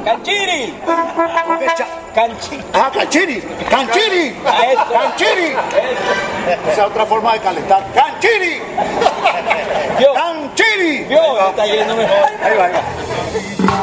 Canchiri. Canchiri. Ah, canchiri. Canchiri. Canchiri. Esa es otra forma de calentar. Canchiri. Vio. Canchiri. Vio, está yendo mejor. Ahí va, ahí va.